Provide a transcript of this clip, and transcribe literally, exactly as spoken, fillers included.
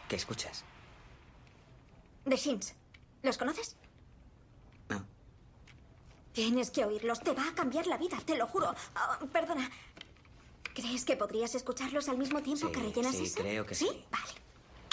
¿Qué escuchas? The Shins. ¿Los conoces? No. Tienes que oírlos. Te va a cambiar la vida, te lo juro. Oh, perdona. ¿Crees que podrías escucharlos al mismo tiempo Sí, que rellenas sí, eso? creo que ¿Sí? sí. Vale.